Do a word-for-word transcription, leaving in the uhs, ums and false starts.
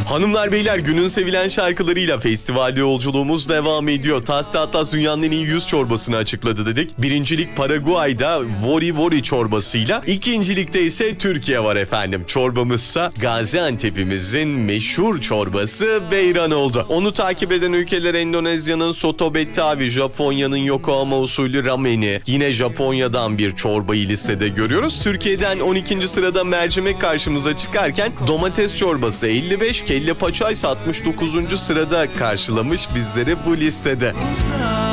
Hanımlar beyler, günün sevilen şarkılarıyla festivalde yolculuğumuz devam ediyor. Tasti Atlas dünyanın en iyi yüz çorbasını açıkladı dedik. Birincilik Paraguay'da Vori Vori çorbasıyla. İkincilikte ise Türkiye var efendim. Çorbamızsa Gaziantep'imizin meşhur çorbası beyran oldu. Onu takip eden ülkeler Endonezya'nın Soto Betawi, Japonya'nın Yokohama usulü rameni. Yine Japonya'dan bir çorbayı listede görüyoruz. Türkiye'den on ikinci sırada mercimek karşımıza çıkarken domates çorbası elli beş, kelle paça ise altmış dokuzuncu sırada karşılamış bizleri bu listede.